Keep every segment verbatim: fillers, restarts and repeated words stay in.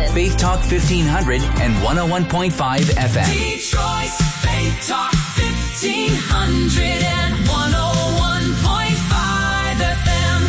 Faith Talk fifteen hundred and one oh one point five F M. Detroit's Faith Talk fifteen hundred and one oh one point five F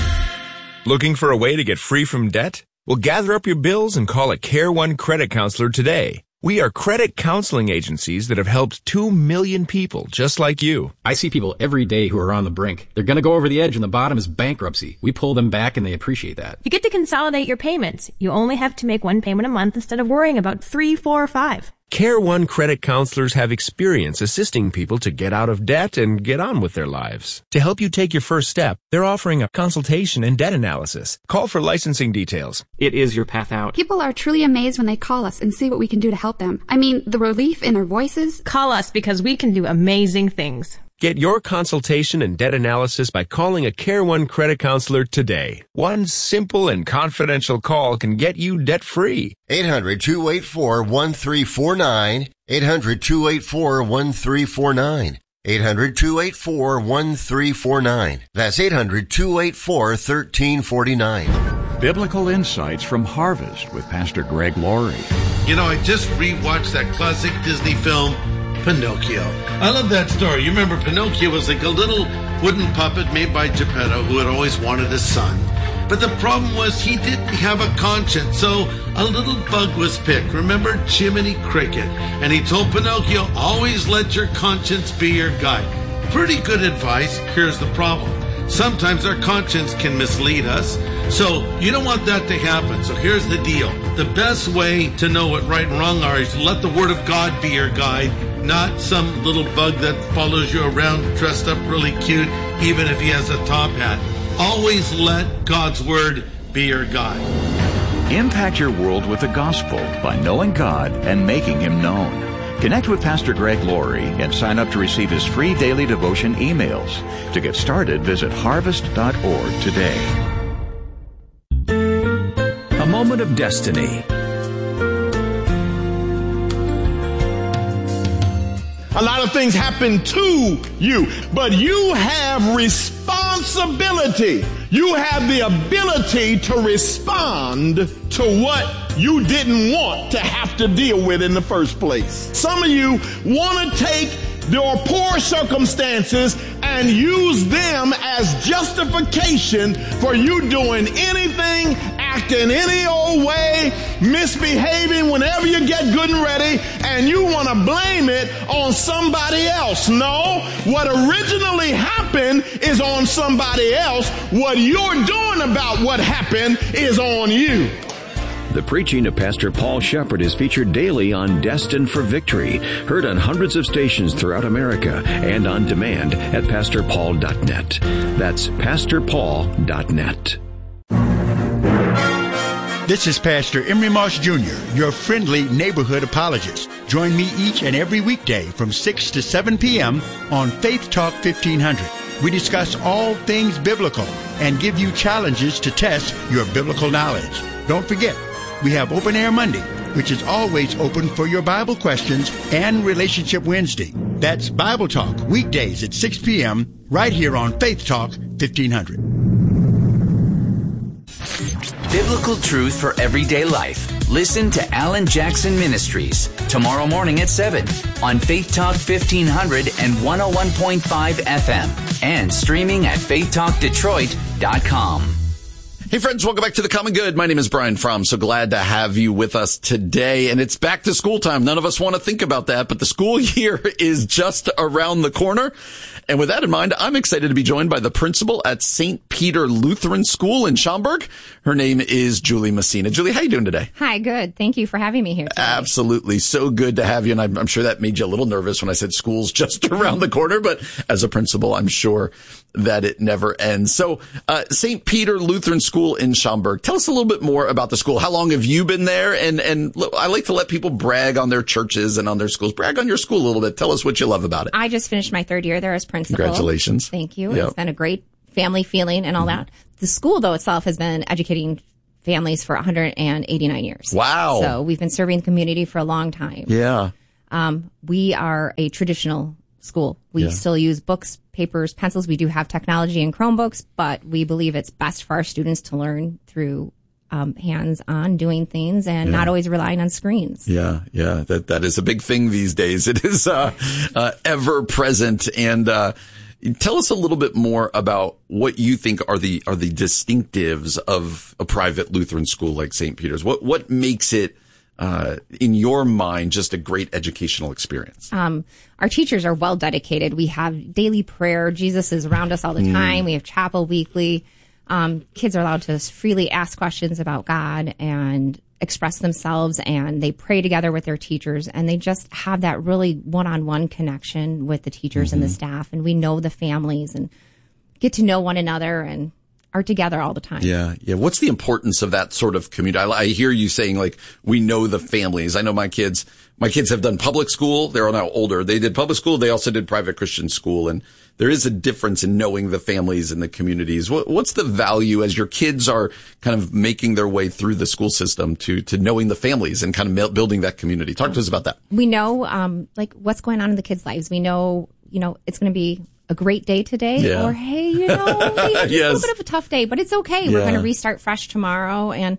M. Looking for a way to get free from debt? Well, gather up your bills and call a Care One credit counselor today. We are credit counseling agencies that have helped two million people just like you. I see people every day who are on the brink. They're going to go over the edge and the bottom is bankruptcy. We pull them back and they appreciate that. You get to consolidate your payments. You only have to make one payment a month instead of worrying about three, four, or five. Care One credit counselors have experience assisting people to get out of debt and get on with their lives. To help you take your first step, they're offering a consultation and debt analysis. Call for licensing details. It is your path out. People are truly amazed when they call us and see what we can do to help them. I mean, the relief in their voices. Call us because we can do amazing things. Get your consultation and debt analysis by calling a Care One credit counselor today. One simple and confidential call can get you debt-free. eight hundred, two eight four, one three four nine. eight hundred, two eight four, one three four nine. eight hundred, two eight four, one three four nine. That's eight hundred, two eight four, one three four nine. Biblical Insights from Harvest with Pastor Greg Laurie. You know, I just rewatched that classic Disney film, Pinocchio. I love that story. You remember Pinocchio was like a little wooden puppet made by Geppetto who had always wanted a son. But the problem was he didn't have a conscience, so a little bug was picked. Remember Jiminy Cricket? And he told Pinocchio, always let your conscience be your guide. Pretty good advice. Here's the problem. Sometimes our conscience can mislead us. So you don't want that to happen. So here's the deal. The best way to know what right and wrong are is to let the Word of God be your guide, not some little bug that follows you around dressed up really cute, even if he has a top hat. Always let God's Word be your guide. Impact your world with the gospel by knowing God and making Him known. Connect with Pastor Greg Laurie and sign up to receive his free daily devotion emails. To get started, visit harvest dot org today. A moment of destiny. A lot of things happen to you, but you have responsibility. You have the ability to respond to what you didn't want to have to deal with in the first place. Some of you want to take your poor circumstances and use them as justification for you doing anything, acting any old way, misbehaving whenever you get good and ready, and you want to blame it on somebody else. No, what originally happened is on somebody else. What you're doing about what happened is on you. The preaching of Pastor Paul Shepherd is featured daily on Destined for Victory, heard on hundreds of stations throughout America and on demand at pastor paul dot net. That's pastor paul dot net. This is Pastor Emery Moss Junior, your friendly neighborhood apologist. Join me each and every weekday from six to seven p.m. on Faith Talk fifteen hundred. We discuss all things biblical and give you challenges to test your biblical knowledge. Don't forget, we have Open Air Monday, which is always open for your Bible questions, and Relationship Wednesday. That's Bible Talk, weekdays at six p.m. right here on Faith Talk fifteen hundred. Biblical truth for everyday life. Listen to Alan Jackson Ministries tomorrow morning at seven on Faith Talk fifteen hundred and one oh one point five F M and streaming at faith talk detroit dot com. Hey friends, welcome back to The Common Good. My name is Brian Fromm. So glad to have you with us today. And it's back to school time. None of us want to think about that, but the school year is just around the corner. And with that in mind, I'm excited to be joined by the principal at Saint Peter Lutheran School in Schaumburg. Her name is Julie Messina. Julie, how are you doing today? Hi, good. Thank you for having me here today. Absolutely. So good to have you. And I'm, I'm sure that made you a little nervous when I said school's just around the corner. But as a principal, I'm sure that it never ends. So uh Saint Peter Lutheran School in Schaumburg. Tell us a little bit more about the school. How long have you been there? And and I like to let people brag on their churches and on their schools. Brag on your school a little bit. Tell us what you love about it. I just finished my third year there as principal. Congratulations. Thank you. Yep. It's been a great family feeling and all mm-hmm. that. The school, though, itself has been educating families for one hundred eighty-nine years. Wow. So we've been serving the community for a long time. Yeah. Um, we are a traditional school. We Yeah. still use books, papers, pencils. We do have technology and Chromebooks, but we believe it's best for our students to learn through um, hands on doing things and Yeah. not always relying on screens. Yeah, yeah, that that is a big thing these days. It is uh, uh, ever present. And uh, tell us a little bit more about what you think are the are the distinctives of a private Lutheran school like Saint Peter's. What what makes it, uh, in your mind, just a great educational experience? Um, our teachers are well dedicated. We have daily prayer. Jesus is around us all the Mm. time. We have chapel weekly. Um, kids are allowed to freely ask questions about God and express themselves, and they pray together with their teachers, and they just have that really one-on-one connection with the teachers Mm-hmm. and the staff, and we know the families and get to know one another and are together all the time. Yeah, yeah. What's the importance of that sort of community? I, I hear you saying, like, we know the families. I know my kids, my kids have done public school. They're now older. They did public school. They also did private Christian school. And there is a difference in knowing the families and the communities. What, what's the value as your kids are kind of making their way through the school system to, to knowing the families and kind of mel- building that community? Talk to us about that. We know, um, like what's going on in the kids' lives. We know, you know, it's going to be a great day today, Yeah. or hey, you know, maybe it's Yes. a little bit of a tough day, but it's okay. We're Yeah. going to restart fresh tomorrow. And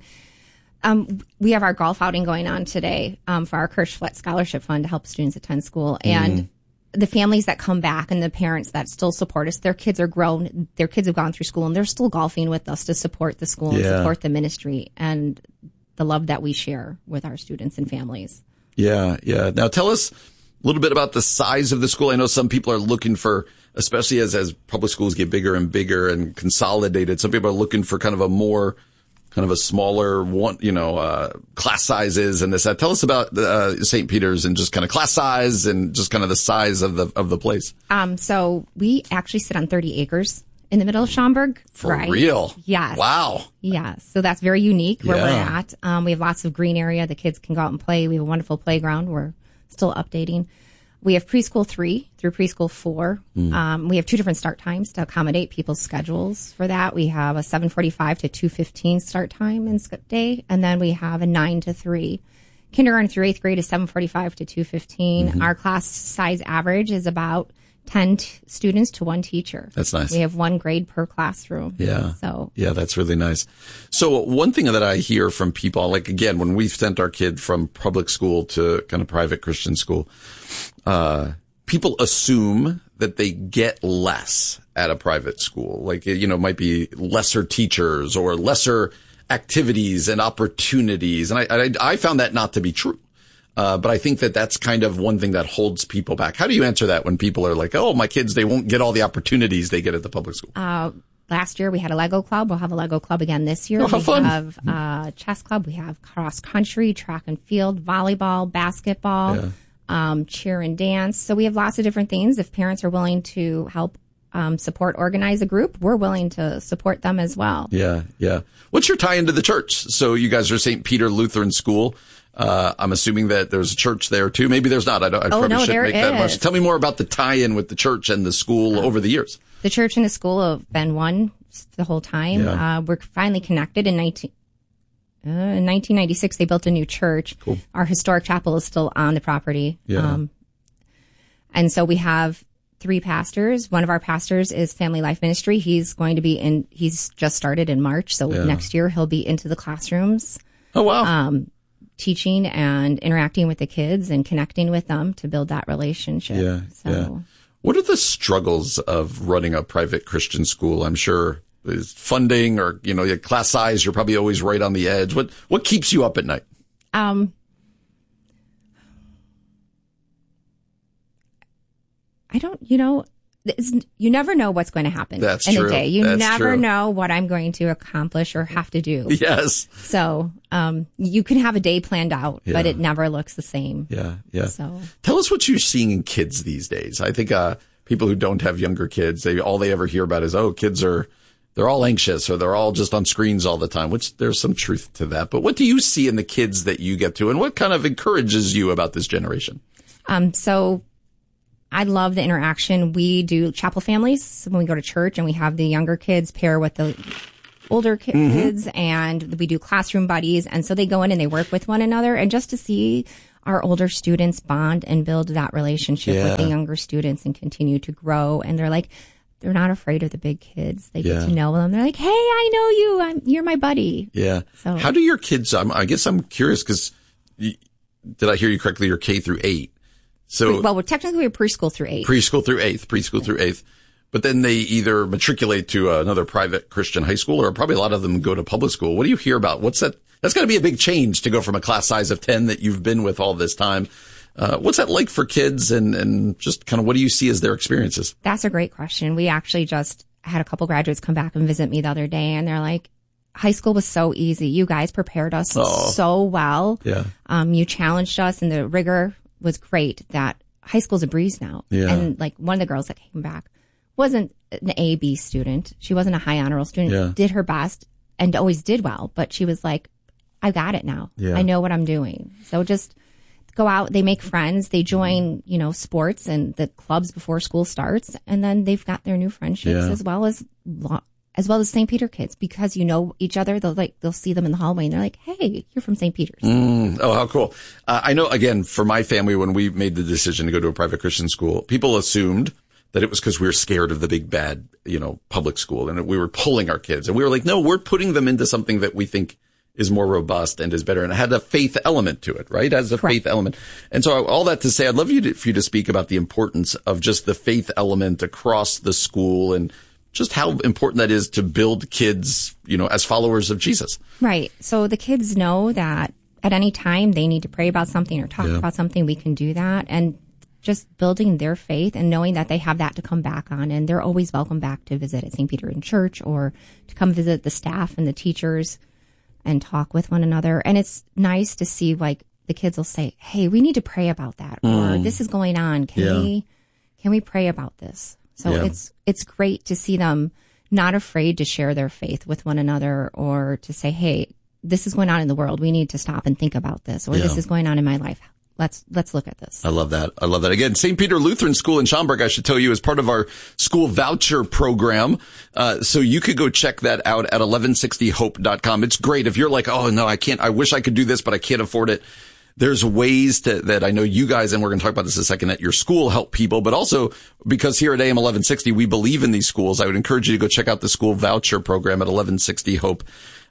um, we have our golf outing going on today um, for our Kirschflet Scholarship Fund to help students attend school. And Mm. the families that come back and the parents that still support us, their kids are grown, their kids have gone through school, and they're still golfing with us to support the school and Yeah. support the ministry and the love that we share with our students and families. Yeah, yeah. Now tell us a little bit about the size of the school. I know some people are looking for, especially as, as public schools get bigger and bigger and consolidated, some people are looking for kind of a more, kind of a smaller one, you know, uh, class sizes and this, that. Tell us about, uh, Saint Peter's and just kind of class size and just kind of the size of the, of the place. Um, so we actually sit on thirty acres in the middle of Schaumburg. For real? Yes. Wow. Yeah. So that's very unique where we're Yeah. at. Um, we have lots of green area. The kids can go out and play. We have a wonderful playground. We're still updating. We have preschool three through preschool four. Mm. Um, we have two different start times to accommodate people's schedules for that. We have a seven forty-five to two fifteen start time in sc- day. And then we have a nine to three. Kindergarten through eighth grade is seven forty-five to two fifteen. Mm-hmm. Our class size average is about ten t- students to one teacher. That's nice. We have one grade per classroom. Yeah. So Yeah, that's really nice. So one thing that I hear from people, like again, when we've sent our kid from public school to kind of private Christian school, uh, people assume that they get less at a private school. Like, you know, it might be lesser teachers or lesser activities and opportunities. And I, I, I found that not to be true. Uh, but I think that that's kind of one thing that holds people back. How do you answer that when people are like, oh, my kids, they won't get all the opportunities they get at the public school? Uh, last year we had a Lego club. We'll have a Lego club again this year. Oh, how we fun. have uh, chess club. We have cross country, track and field, volleyball, basketball, Yeah. um, cheer and dance. So we have lots of different things. If parents are willing to help um, support, organize a group, we're willing to support them as well. Yeah, yeah. What's your tie into the church? So you guys are Saint Peter Lutheran School. Uh, I'm assuming that there's a church there too. Maybe there's not. I, don't, I Oh, probably no, shouldn't there make that much. is. Tell me more about the tie-in with the church and the school over the years. The church and the school have been one the whole time. Yeah. Uh, we're finally connected in nineteen. Uh, in nineteen ninety-six, they built a new church. Cool. Our historic chapel is still on the property. Yeah. Um, and so we have three pastors. One of our pastors is Family Life Ministry. He's going to be in, he's just started in March. So Yeah. next year he'll be into the classrooms. Oh, wow. Um, teaching and interacting with the kids and connecting with them to build that relationship. Yeah, So yeah. What are the struggles of running a private Christian school? I'm sure is funding or, you know, your class size, you're probably always right on the edge. What, what keeps you up at night? Um, I don't, you know, it's, you never know what's going to happen That's in true. a day. You That's never true. know what I'm going to accomplish or have to do. Yes. So, um, you can have a day planned out, but Yeah. it never looks the same. Yeah, yeah. So Tell us what you're seeing in kids these days. I think, uh, people who don't have younger kids, they, all they ever hear about is, oh, kids are, they're all anxious or they're all just on screens all the time, which there's some truth to that. But what do you see in the kids that you get to and what kind of encourages you about this generation? Um, so I love the interaction. We do chapel families when we go to church and we have the younger kids pair with the older ki- Mm-hmm. kids and we do classroom buddies. And so they go in and they work with one another and just to see our older students bond and build that relationship Yeah. with the younger students and continue to grow. And they're like, they're not afraid of the big kids. They Yeah. get to know them. They're like, hey, I know you. I'm, you're my buddy. Yeah. So How do your kids, I'm, I guess I'm curious because did I hear you correctly? You're K through eight. So well, we're technically we're preschool through eighth. preschool through eighth, preschool yeah. through eighth. But then they either matriculate to another private Christian high school, or probably a lot of them go to public school. What do you hear about? What's that? That's got to be a big change to go from a class size of ten that you've been with all this time. Uh, what's that like for kids, and, and just kind of what do you see as their experiences? That's a great question. We actually just had a couple graduates come back and visit me the other day, and they're like, high school was so easy. You guys prepared us oh. so well. Yeah. Um, you challenged us, and the rigor was great. That high school's a breeze now. Yeah. And like one of the girls that came back wasn't an A B student. She wasn't a high honor roll student. Yeah. Did her best and always did well. But she was like, I got it now. Yeah. I know what I'm doing. So just go out. They make friends. They join, you know, sports and the clubs before school starts. And then they've got their new friendships Yeah. as well as as well as Saint Peter kids, because you know each other. They'll like they'll see them in the hallway and they're like, hey, you're from Saint Peter's. Mm, oh, how cool. Uh, I know, again, for my family, when we made the decision to go to a private Christian school, people assumed that it was because we were scared of the big bad, you know, public school, and we were pulling our kids. And we were like, no, we're putting them into something that we think is more robust and is better. And it had a faith element to it, right? It has a Correct. faith element. And so all that to say, I'd love you to, for you to speak about the importance of just the faith element across the school and just how important that is to build kids, you know, as followers of Jesus. Right. So the kids know that at any time they need to pray about something or talk Yeah. about something, we can do that. And just building their faith and knowing that they have that to come back on. And they're always welcome back to visit at Saint Peter in church or to come visit the staff and the teachers and talk with one another. And it's nice to see, like, the kids will say, hey, we need to pray about that. Mm. Or this is going on. Can Yeah. we, can we pray about this? So Yeah. it's, it's great to see them not afraid to share their faith with one another or to say, hey, this is going on in the world. We need to stop and think about this. Or Yeah. this is going on in my life. Let's, let's look at this. I love that. I love that. Again, Saint Peter Lutheran School in Schaumburg, I should tell you, is part of our school voucher program. Uh, so you could go check that out at eleven sixty hope dot com. It's great. If you're like, oh no, I can't, I wish I could do this, but I can't afford it. There's ways to, that I know you guys, and we're going to talk about this in a second, at your school help people, but also because here at A M eleven sixty, we believe in these schools. I would encourage you to go check out the school voucher program at eleven sixty hope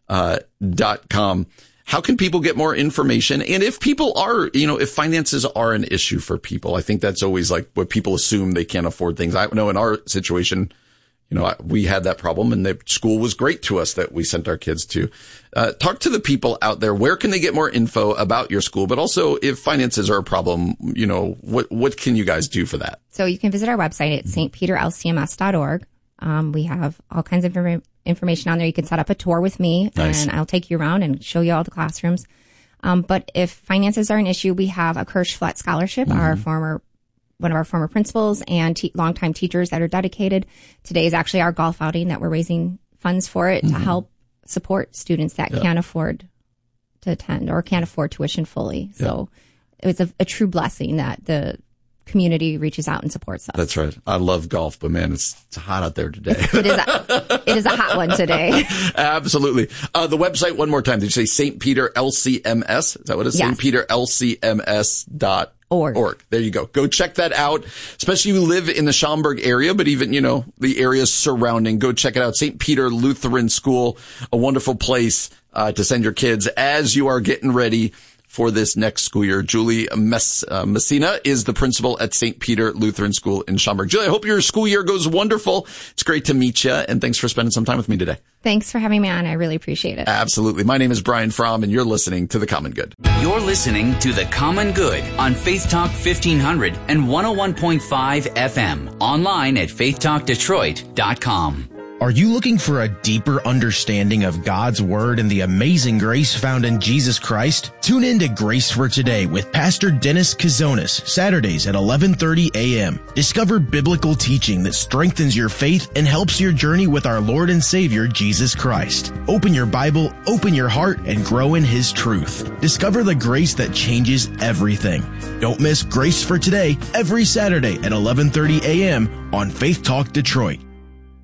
dot com. How can people get more information? And if people are, you know, if finances are an issue for people, I think that's always like what people assume they can't afford things. I know in our situation, you know, we had that problem, and the school was great to us that we sent our kids to. Uh, talk to the people out there. Where can they get more info about your school? But also, if finances are a problem, you know, what what can you guys do for that? So you can visit our website at s t peter l c m s dot org. Um, we have all kinds of inform- information on there. You can set up a tour with me, Nice. and I'll take you around and show you all the classrooms. Um, but if finances are an issue, we have a Kirschflat Scholarship, Mm-hmm. our former one of our former principals and te- longtime teachers that are dedicated. Today is actually our golf outing that we're raising funds for it Mm-hmm. to help support students that Yeah. can't afford to attend or can't afford tuition fully. So it's a, a true blessing that the community reaches out and supports us. That's right. I love golf, but man, it's, it's hot out there today. It is a, it is a hot one today. Absolutely. Uh, the website, one more time. Did you say Saint Peter L C M S? Is that what it is? Yes. Saint Peter L C M S dot org. Org. There you go. Go check that out. Especially if you live in the Schaumburg area, but even, you know, the areas surrounding. Go check it out. Saint Peter Lutheran School, a wonderful place uh, to send your kids as you are getting ready for this next school year. Julie Mess, uh, Messina is the principal at Saint Peter Lutheran School in Schaumburg. Julie, I hope your school year goes wonderful. It's great to meet you, and thanks for spending some time with me today. Thanks for having me on. I really appreciate it. Absolutely. My name is Brian Fromm, and you're listening to The Common Good. You're listening to The Common Good on Faith Talk fifteen hundred and one oh one point five F M. Online at faith talk detroit dot com. Are you looking for a deeper understanding of God's Word and the amazing grace found in Jesus Christ? Tune in to Grace for Today with Pastor Dennis Kazonis, Saturdays at eleven thirty a.m. Discover biblical teaching that strengthens your faith and helps your journey with our Lord and Savior, Jesus Christ. Open your Bible, open your heart, and grow in His truth. Discover the grace that changes everything. Don't miss Grace for Today every Saturday at eleven thirty a.m. on Faith Talk Detroit.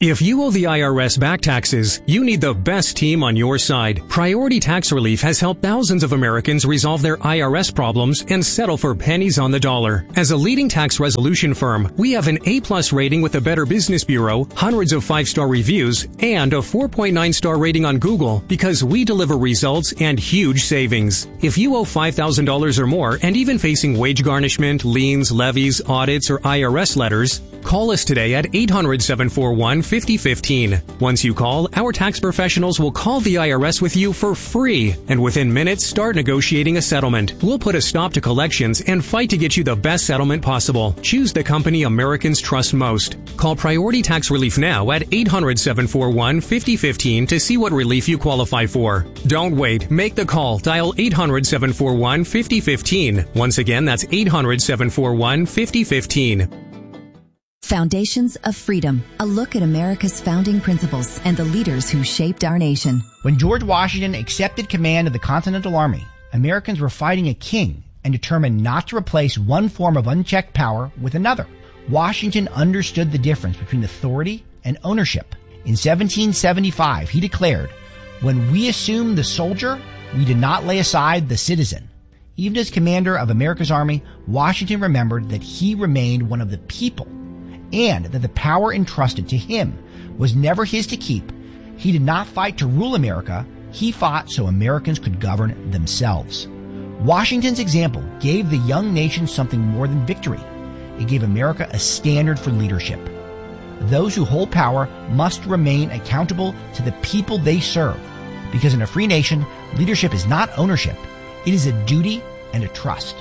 If you owe the I R S back taxes, you need the best team on your side. Priority Tax Relief has helped thousands of Americans resolve their I R S problems and settle for pennies on the dollar. As a leading tax resolution firm, we have an A-plus rating with the Better Business Bureau, hundreds of five-star reviews, and a four point nine star rating on Google because we deliver results and huge savings. If you owe five thousand dollars or more and even facing wage garnishment, liens, levies, audits, or I R S letters, call us today at eight hundred, seven four one, five oh one five. Once you call, our tax professionals will call the I R S with you for free, and within minutes start negotiating a settlement. We'll put a stop to collections and fight to get you the best settlement possible. Choose the company Americans trust most. Call Priority Tax Relief now at eight hundred, seven four one, five oh one five to see what relief you qualify for. Don't wait. Make the call. Dial eight hundred, seven four one, five oh one five. Once again, that's eight hundred, seven four one, five oh one five. Foundations of Freedom, a look at America's founding principles and the leaders who shaped our nation. When George Washington accepted command of the Continental Army, Americans were fighting a king and determined not to replace one form of unchecked power with another. Washington understood the difference between authority and ownership. In seventeen seventy-five, he declared, "When we assumed the soldier, we did not lay aside the citizen." Even as commander of America's army, Washington remembered that he remained one of the people, and that the power entrusted to him was never his to keep. He did not fight to rule America. He fought so Americans could govern themselves. Washington's example gave the young nation something more than victory. It gave America a standard for leadership. Those who hold power must remain accountable to the people they serve, because in a free nation, leadership is not ownership. It is a duty and a trust.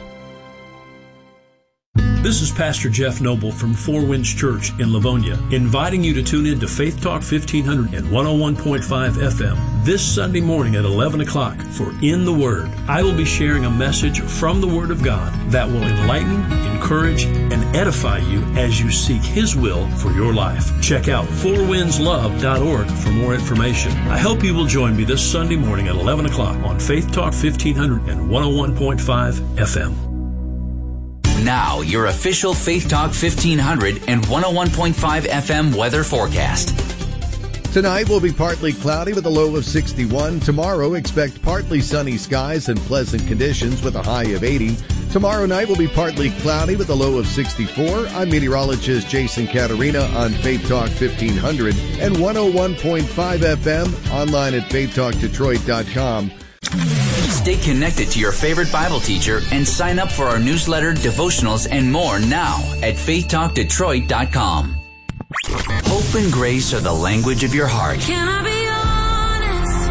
This is Pastor Jeff Noble from Four Winds Church in Livonia, inviting you to tune in to Faith Talk fifteen hundred and one oh one point five F M this Sunday morning at eleven o'clock for In the Word. I will be sharing a message from the Word of God that will enlighten, encourage, and edify you as you seek His will for your life. Check out four winds love dot org for more information. I hope you will join me this Sunday morning at eleven o'clock on Faith Talk fifteen hundred and one oh one point five F M. Now, your official Faith Talk fifteen hundred and one oh one point five F M weather forecast. Tonight will be partly cloudy with a low of sixty-one. Tomorrow, expect partly sunny skies and pleasant conditions with a high of eighty. Tomorrow night will be partly cloudy with a low of sixty-four. I'm meteorologist Jason Caterina on Faith Talk fifteen hundred and one oh one point five F M, online at faith talk detroit dot com. Stay connected to your favorite Bible teacher and sign up for our newsletter, devotionals, and more now at faith talk detroit dot com. Hope and grace are the language of your heart. Can I be honest?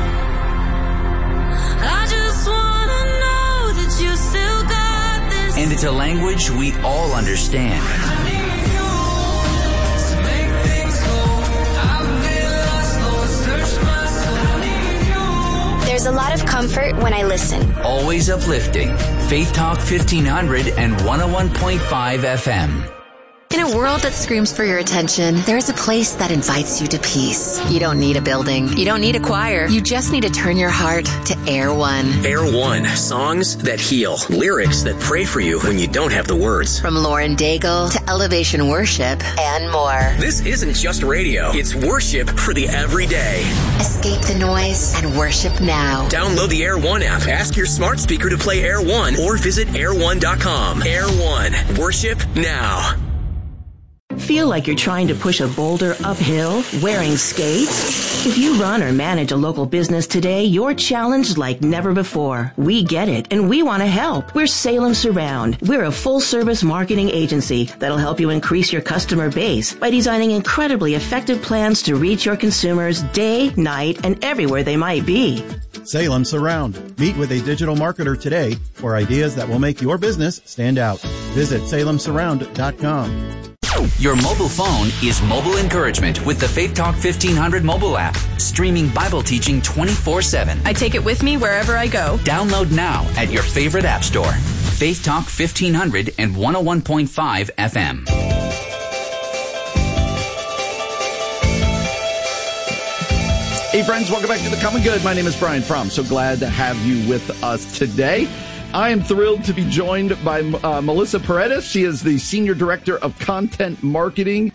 I just want to know that you still got this. And it's a language we all understand. I need you to make things go. I've been lost, Lord, search my soul. I need you. There's a lot of comfort when I listen. Always uplifting. Faith Talk fifteen hundred and one oh one point five F M. In a world that screams for your attention, there's a place that invites you to peace. You don't need a building. You don't need a choir. You just need to turn your heart to Air One. Air One. Songs that heal. Lyrics that pray for you when you don't have the words. From Lauren Daigle to Elevation Worship and more. This isn't just radio. It's worship for the everyday. Escape the noise and worship now. Download the Air One app. Ask your smart speaker to play Air One or visit air one dot com. Air One. Worship now. Feel like you're trying to push a boulder uphill wearing skates? If you run or manage a local business today, you're challenged like never before. We get it, and we want to help. We're Salem Surround. We're a full-service marketing agency that'll help you increase your customer base by designing incredibly effective plans to reach your consumers day, night, and everywhere they might be. Salem Surround. Meet with a digital marketer today for ideas that will make your business stand out. Visit salem surround dot com. Your mobile phone is mobile encouragement with the Faith Talk fifteen hundred mobile app, streaming Bible teaching twenty-four seven. I take it with me wherever I go. Download now at your favorite app store. Faith Talk fifteen hundred and one oh one point five F M. Hey friends, welcome back to The Common Good. My name is Brian Fromm. So glad to have you with us today. I am thrilled to be joined by uh, Melissa Paredes. She is the Senior Director of Content Marketing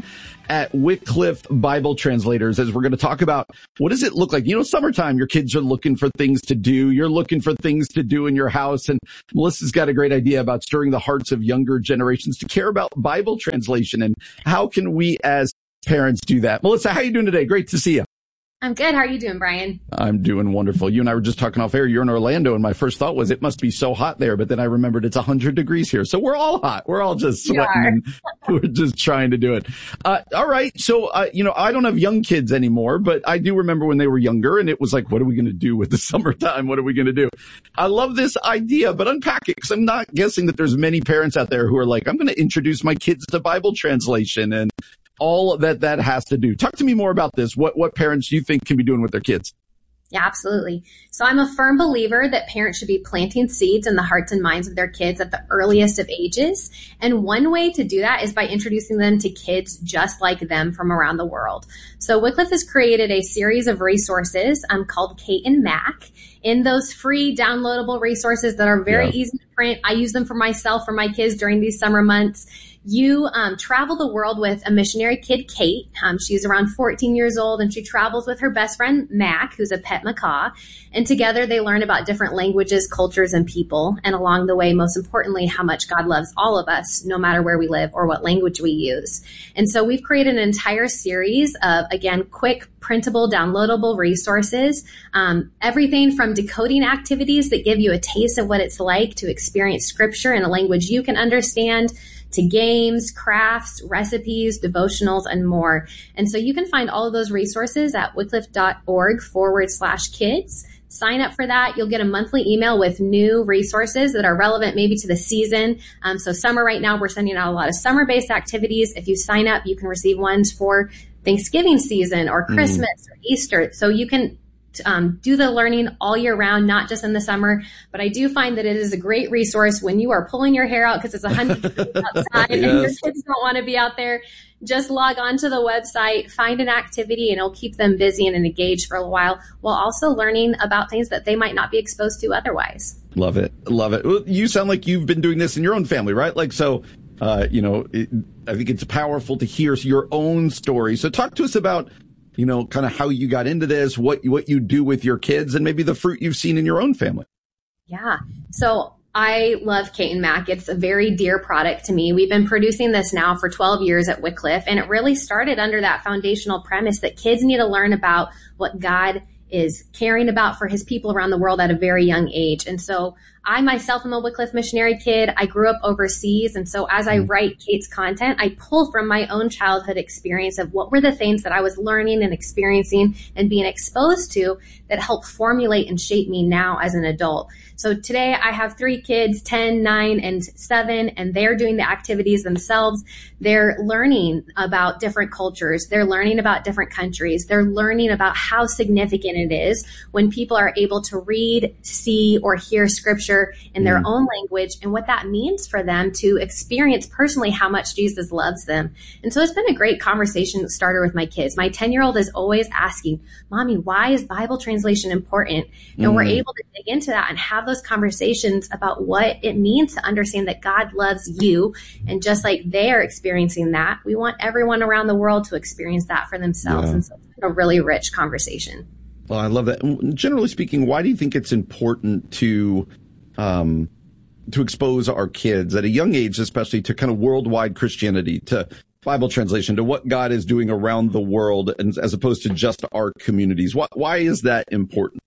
at Wycliffe Bible Translators as we're going to talk about what does it look like? You know, summertime, your kids are looking for things to do. You're looking for things to do in your house. And Melissa's got a great idea about stirring the hearts of younger generations to care about Bible translation. And how can we as parents do that? Melissa, how are you doing today? Great to see you. I'm good. How are you doing, Brian? I'm doing wonderful. You and I were just talking off air. You're in Orlando, and my first thought was it must be so hot there. But then I remembered it's one hundred degrees here. So we're all hot. We're all just sweating. And we're just trying to do it. Uh, all right. So, uh, you know, I don't have young kids anymore, but I do remember when they were younger, and it was like, what are we going to do with the summertime? What are we going to do? I love this idea, but unpack it, because I'm not guessing that there's many parents out there who are like, I'm going to introduce my kids to Bible translation and all that that has to do. Talk to me more about this. What what parents do you think can be doing with their kids? Yeah, absolutely. So I'm a firm believer that parents should be planting seeds in the hearts and minds of their kids at the earliest of ages. And one way to do that is by introducing them to kids just like them from around the world. So Wycliffe has created a series of resources um, called Kate and Mac. In those free downloadable resources that are very yeah. easy to print, I use them for myself, for my kids during these summer months. You um, travel the world with a missionary kid, Kate. Um, she's around fourteen years old, and she travels with her best friend, Mac, who's a pet macaw. And together they learn about different languages, cultures, and people. And along the way, most importantly, how much God loves all of us, no matter where we live or what language we use. And so we've created an entire series of, again, quick, printable, downloadable resources. Um, everything from decoding activities that give you a taste of what it's like to experience scripture in a language you can understand, to games, crafts, recipes, devotionals, and more. And so you can find all of those resources at wycliffe.org forward slash kids. Sign up for that. You'll get a monthly email with new resources that are relevant maybe to the season. Um, so summer right now, we're sending out a lot of summer-based activities. If you sign up, you can receive ones for Thanksgiving season or Christmas mm. or Easter. So you can Um, do the learning all year round, not just in the summer. But I do find that it is a great resource when you are pulling your hair out because it's one hundred degrees outside yes. and your kids don't want to be out there. Just log on to the website, find an activity, and it'll keep them busy and engaged for a while while also learning about things that they might not be exposed to otherwise. Love it. Love it. Well, you sound like you've been doing this in your own family, right? Like, so, uh, you know, it, I think it's powerful to hear your own story. So talk to us about, you know, kind of how you got into this, what what you do with your kids, and maybe the fruit you've seen in your own family. Yeah. So I love Kate and Mac. It's a very dear product to me. We've been producing this now for twelve years at Wycliffe, and it really started under that foundational premise that kids need to learn about what God is caring about for his people around the world at a very young age. And so I myself am a Wycliffe missionary kid. I grew up overseas. And so as I write Kate's content, I pull from my own childhood experience of what were the things that I was learning and experiencing and being exposed to that helped formulate and shape me now as an adult. So today I have three kids, ten, nine, and seven, and they're doing the activities themselves. They're learning about different cultures. They're learning about different countries. They're learning about how significant it is when people are able to read, see, or hear scripture in their mm. own language and what that means for them to experience personally how much Jesus loves them. And so it's been a great conversation starter with my kids. My ten-year-old is always asking, Mommy, why is Bible translation important? And mm. we're able to dig into that and have those conversations about what it means to understand that God loves you. And just like they're experiencing that, we want everyone around the world to experience that for themselves. Yeah. And so it's been a really rich conversation. Well, I love that. Generally speaking, why do you think it's important to um, to expose our kids at a young age, especially to kind of worldwide Christianity, to Bible translation, to what God is doing around the world, and as opposed to just our communities? Why, why is that important?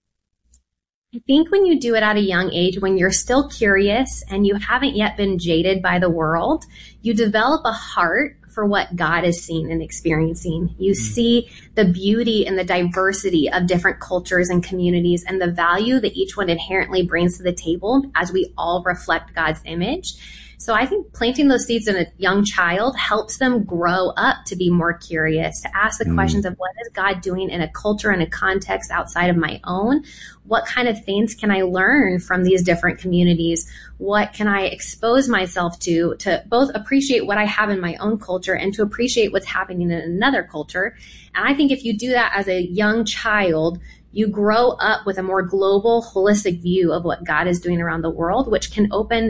I think when you do it at a young age, when you're still curious and you haven't yet been jaded by the world, you develop a heart for what God is seeing and experiencing. You see the beauty and the diversity of different cultures and communities and the value that each one inherently brings to the table as we all reflect God's image. So I think planting those seeds in a young child helps them grow up to be more curious, to ask the mm. questions of what is God doing in a culture and a context outside of my own? What kind of things can I learn from these different communities? What can I expose myself to, to both appreciate what I have in my own culture and to appreciate what's happening in another culture? And I think if you do that as a young child, you grow up with a more global, holistic view of what God is doing around the world, which can open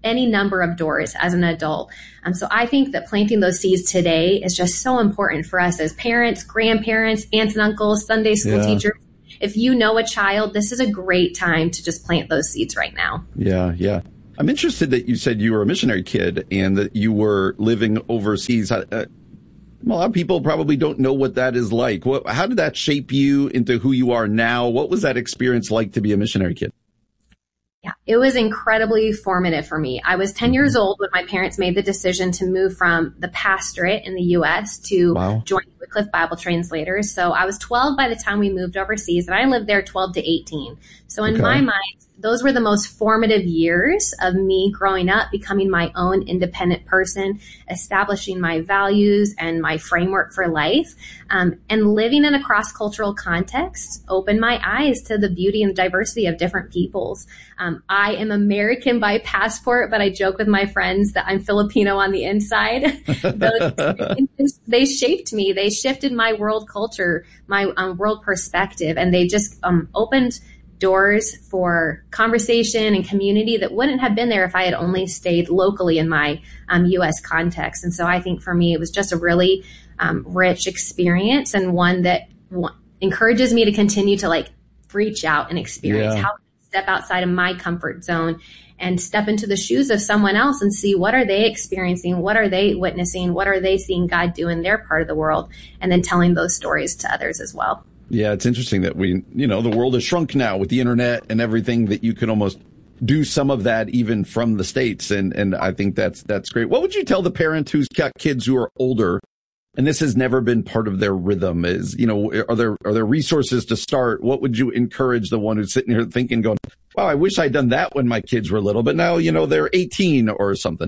any number of doors as an adult. Um, so I think that planting those seeds today is just so important for us as parents, grandparents, aunts and uncles, Sunday school Yeah. teachers. If you know a child, this is a great time to just plant those seeds right now. Yeah, yeah. I'm interested that you said you were a missionary kid and that you were living overseas. Uh, a lot of people probably don't know what that is like. What, how did that shape you into who you are now? What was that experience like to be a missionary kid? Yeah, it was incredibly formative for me. I was ten years old when my parents made the decision to move from the pastorate in the U S to Wow. join Wycliffe Bible Translators. So I was twelve by the time we moved overseas, and I lived there twelve to eighteen. So in Okay. my mind, those were the most formative years of me growing up, becoming my own independent person, establishing my values and my framework for life, um, and living in a cross-cultural context opened my eyes to the beauty and diversity of different peoples. Um, I am American by passport, but I joke with my friends that I'm Filipino on the inside. Those experiences, they shaped me. They shifted my world culture, my um, world perspective, and they just um, opened doors for conversation and community that wouldn't have been there if I had only stayed locally in my um, U S context. And so I think for me, it was just a really um, rich experience, and one that w- encourages me to continue to like reach out and experience Yeah. how to step outside of my comfort zone and step into the shoes of someone else and see what are they experiencing, what are they witnessing, what are they seeing God do in their part of the world, and then telling those stories to others as well. Yeah, it's interesting that we, you know, the world has shrunk now with the internet and everything, that you can almost do some of that even from the States. And, and I think that's, that's great. What would you tell the parent who's got kids who are older and this has never been part of their rhythm? Is, you know, are there, are there resources to start? What would you encourage the one who's sitting here thinking, going, wow, I wish I'd done that when my kids were little, but now, you know, they're eighteen or something?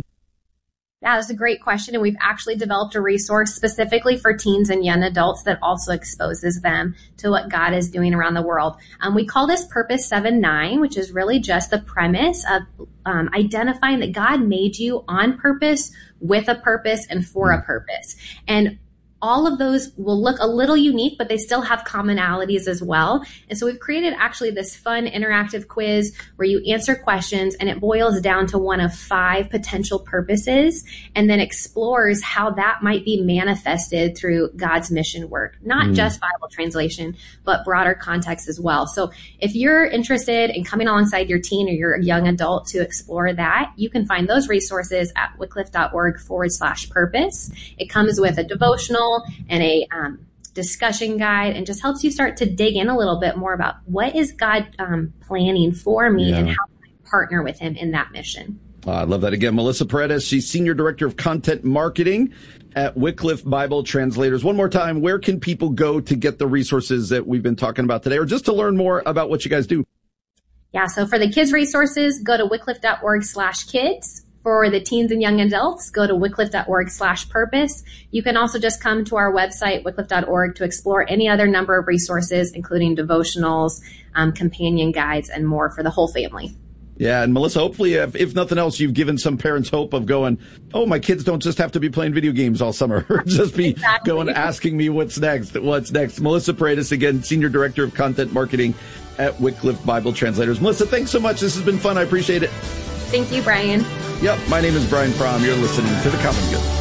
Yeah, that's a great question. And we've actually developed a resource specifically for teens and young adults that also exposes them to what God is doing around the world. Um, we call this Purpose seven nine, which is really just the premise of um, identifying that God made you on purpose, with a purpose, and for a purpose. And all of those will look a little unique, but they still have commonalities as well. And so we've created actually this fun interactive quiz where you answer questions, and it boils down to one of five potential purposes and then explores how that might be manifested through God's mission work, not Mm. just Bible translation, but broader context as well. So if you're interested in coming alongside your teen or your young adult to explore that, you can find those resources at wycliffe.org forward slash purpose. It comes with a devotional and a um, discussion guide, and just helps you start to dig in a little bit more about what is God um, planning for me Yeah. and how can I partner with him in that mission. Uh, I love that. Again, Melissa Paredes, she's Senior Director of Content Marketing at Wycliffe Bible Translators. One more time, where can people go to get the resources that we've been talking about today, or just to learn more about what you guys do? Yeah, so for the kids resources, go to wycliffe.org slash kids. For the teens and young adults, go to wycliffe.org slash purpose. You can also just come to our website, wycliffe dot org, to explore any other number of resources, including devotionals, um, companion guides, and more for the whole family. Yeah, and Melissa, hopefully, if, if nothing else, you've given some parents hope of going, oh, my kids don't just have to be playing video games all summer, or just be Exactly. going, asking me what's next, what's next. Melissa Paredes, again, Senior Director of Content Marketing at Wycliffe Bible Translators. Melissa, thanks so much. This has been fun. I appreciate it. Thank you, Brian. Yep, my name is Brian Fromm. You're listening to The Common Good.